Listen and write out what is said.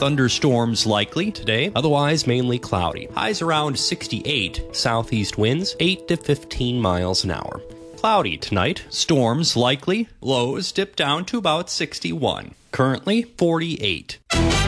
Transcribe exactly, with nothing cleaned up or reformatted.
Thunderstorms likely today, otherwise mainly cloudy. Highs around sixty-eight, southeast winds eight to fifteen miles an hour. Cloudy tonight, storms likely, lows dip down to about sixty-one. Currently forty-eight.